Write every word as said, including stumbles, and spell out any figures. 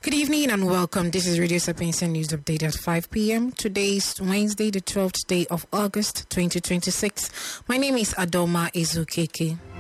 Good evening and welcome. This is Radio Sapienza News Update at five p.m. Today is Wednesday, the twelfth day of August, twenty twenty-six. My name is Adoma Ezukeke.